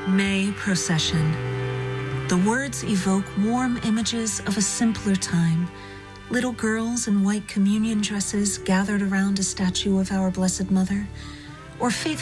May procession. The words evoke warm images of a simpler time. Little girls in white communion dresses gathered around a statue of our Blessed Mother, or faithful